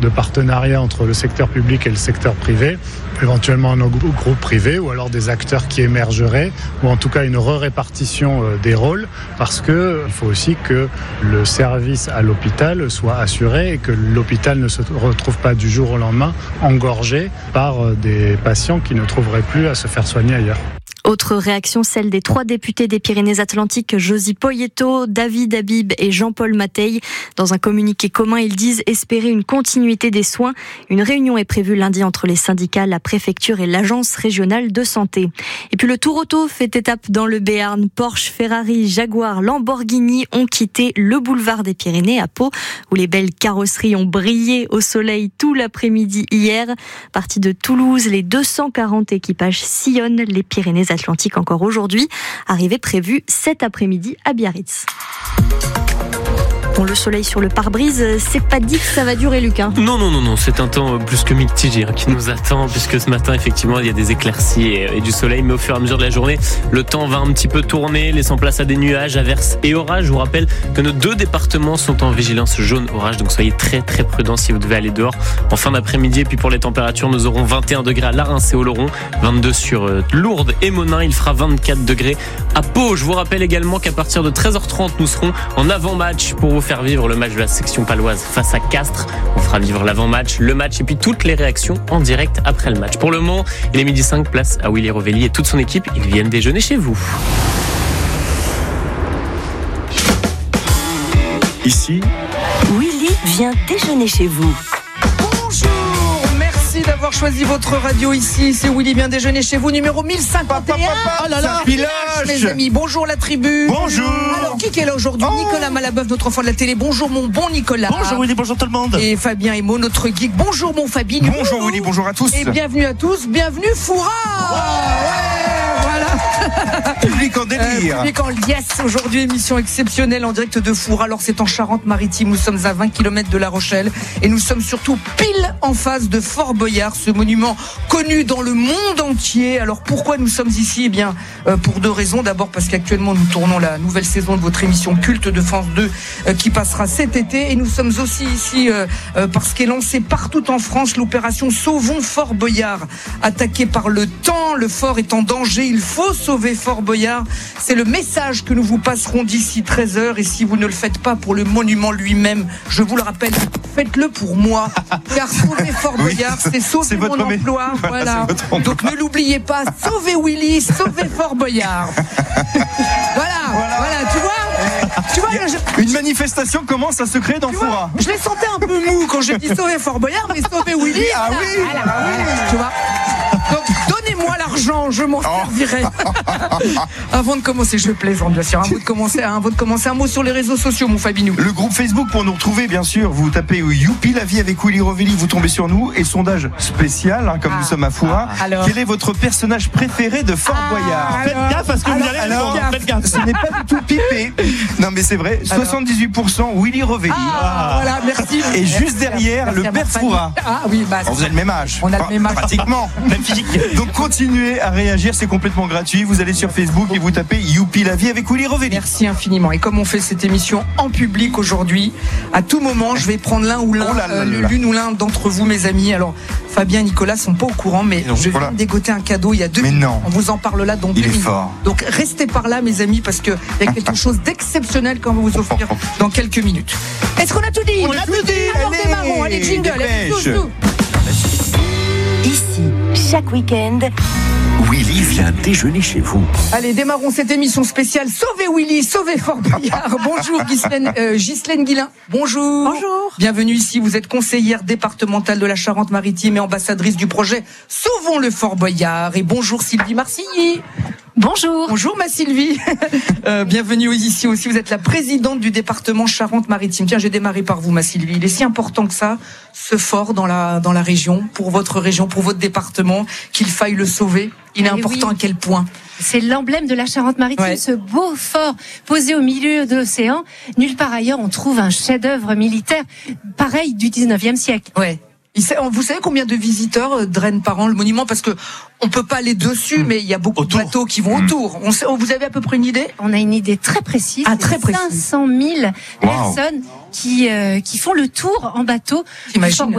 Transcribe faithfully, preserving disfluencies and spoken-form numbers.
de partenariat entre le secteur public et le secteur privé, éventuellement un groupe privé ou alors des acteurs qui émergeraient, ou en tout cas une re-répartition des rôles, parce qu'il faut aussi que le service à l'hôpital soit assuré et que l'hôpital ne se retrouve pas du jour au lendemain engorgé par des patients qui ne trouveraient plus à se faire soigner ailleurs. Autre réaction, celle des trois députés des Pyrénées-Atlantiques, Josy Poyetto, David Habib et Jean-Paul Mateille. Dans un communiqué commun, ils disent espérer une continuité des soins. Une réunion est prévue lundi entre les syndicats, la préfecture et l'agence régionale de santé. Et puis le Tour Auto fait étape dans le Béarn. Porsche, Ferrari, Jaguar, Lamborghini ont quitté le boulevard des Pyrénées à Pau, où les belles carrosseries ont brillé au soleil tout l'après-midi hier. Partis de Toulouse, les deux cent quarante équipages sillonnent les Pyrénées-Atlantiques encore aujourd'hui. Arrivée prévue cet après-midi à Biarritz. Bon, le soleil sur le pare-brise, c'est pas dit que ça va durer, Luc. Hein. Non, non, non, non, c'est un temps plus que mitigé hein, qui nous attend, puisque ce matin, effectivement, il y a des éclaircies et, et du soleil, mais au fur et à mesure de la journée, le temps va un petit peu tourner, laissant place à des nuages, averses et orages. Je vous rappelle que nos deux départements sont en vigilance jaune-orage, donc soyez très, très prudents si vous devez aller dehors en fin d'après-midi. Et puis pour les températures, nous aurons vingt et un degrés à Larens et Oloron, vingt-deux sur euh, Lourdes et Monin, il fera vingt-quatre degrés à Pau. Je vous rappelle également qu'à partir de treize heures trente, nous serons en avant-match pour vous faire vivre le match de la section paloise face à Castres. On fera vivre l'avant-match, le match et puis toutes les réactions en direct après le match. Pour le moment, il est midi cinq, place à Willy Rovelli et toute son équipe. Ils viennent déjeuner chez vous. Ici, Willy vient déjeuner chez vous. Merci d'avoir choisi votre radio ici. C'est Willy vient déjeuner chez vous, numéro mille cinquante et un. Oh là là, Piloche, mes amis. Bonjour la tribu. Bonjour. Alors qui est là aujourd'hui? Oh. Nicolas Malabeuf, notre enfant de la télé. Bonjour mon bon Nicolas. Bonjour Willy, bonjour tout le monde. Et Fabien Emo, notre geek. Bonjour mon Fabien. Bonjour Willy, bonjour à tous. Et bienvenue à tous. Bienvenue Foura. Wow. Ouais, voilà. Public en délire. Euh, public en liesse. Aujourd'hui, émission exceptionnelle en direct de Foura. Alors c'est en Charente-Maritime. Nous sommes à vingt kilomètres de La Rochelle. Et nous sommes surtout pile en face de Fort Boyard, ce monument connu dans le monde entier. Alors pourquoi nous sommes ici? Eh bien, euh, pour deux raisons. D'abord parce qu'actuellement nous tournons la nouvelle saison de votre émission culte de France deux euh, qui passera cet été. Et nous sommes aussi ici euh, euh, parce qu'est lancée partout en France l'opération Sauvons Fort Boyard. Attaqué par le temps, le fort est en danger. Il faut sauver Fort Boyard. C'est le message que nous vous passerons d'ici treize heures. Et si vous ne le faites pas pour le monument lui-même, je vous le rappelle, faites-le pour moi. Car sauver Fort Boyard, oui, c'est sauver c'est mon emploi. Voilà. voilà. Donc ne l'oubliez pas, sauvez Willy, sauvez Fort Boyard. voilà, voilà, voilà, tu vois, tu vois je... Une manifestation commence à se créer dans Foura. Je les sentais un peu mou quand j'ai dit sauver Fort Boyard, mais sauver Willy. Ah voilà, oui, voilà, ah oui. Tu vois. Donc donnez-moi l'argent, je m'en servirai. Avant de commencer, je plaisante bien sûr. Avant de commencer, avant de commencer, un mot sur les réseaux sociaux, mon Fabinou. Le groupe Facebook pour nous retrouver, bien sûr. Vous tapez Youpi la vie avec Willy Rovelli, vous tombez sur nous. Et sondage spécial, hein, comme ah, nous sommes à Foura. Ah, quel est votre personnage préféré de Fort ah, Boyard? Faites gaffe à ce que alors, vous allez alors, faites gaffe. Ce n'est pas du tout pipé. Non mais c'est vrai. Alors. soixante-dix-huit pour cent Willy Rovelli. Ah, voilà, merci. Et merci, juste derrière, merci, le père Foura. Ah oui, bah. On vous avez le même âge. On a le même âge. Pratiquement. Même physique. Donc continuez à réagir, c'est complètement gratuit. Vous allez sur Facebook et vous tapez Youpi la vie avec Willy Rovelli. Merci infiniment. Et comme on fait cette émission en public aujourd'hui, à tout moment, je vais prendre l'un ou l'un, oh là là là là. Euh, l'une ou l'un d'entre vous, mes amis. Alors, Fabien et Nicolas sont pas au courant, mais non, je viens voilà. de dégoter un cadeau il y a deux mais minutes. Non. On vous en parle là dans deux il minutes. Est fort. Donc restez par là, mes amis, parce qu'il y a quelque chose d'exceptionnel qu'on va vous offrir dans quelques minutes. Est-ce qu'on a tout dit? On, on a tout dit. Alors allez, démarrons. Allez, jingle. Allez, tous, tous. Ici, chaque week-end, Willy vient déjeuner chez vous. Allez, démarrons cette émission spéciale. Sauvez Willy, sauvez Fort Boyard. Bonjour Ghislaine, euh, Ghislaine Guillain. Bonjour. Bonjour. Bienvenue ici. Vous êtes conseillère départementale de la Charente-Maritime et ambassadrice du projet Sauvons le Fort Boyard. Et bonjour Sylvie Marcilly. Bonjour. Bonjour ma Sylvie. euh, bienvenue ici aussi. Vous êtes la présidente du département Charente-Maritime. Tiens, j'ai démarré par vous, ma Sylvie. Il est si important que ça, ce fort dans la dans la région, pour votre région, pour votre département, qu'il faille le sauver. Il est Et important oui. à quel point? C'est l'emblème de la Charente-Maritime, ouais. ce beau fort posé au milieu de l'océan. Nulle part ailleurs on trouve un chef-d'œuvre militaire pareil du dix-neuvième siècle. Ouais. Vous savez combien de visiteurs drainent par an le monument? Parce que on peut pas aller dessus, mmh. mais il y a beaucoup autour. de bateaux qui vont mmh. autour. On sait, vous avez à peu près une idée? On a une idée très précise. Ah, très précise. cinq cent mille wow. personnes qui euh, qui font le tour en bateau. T'imagines?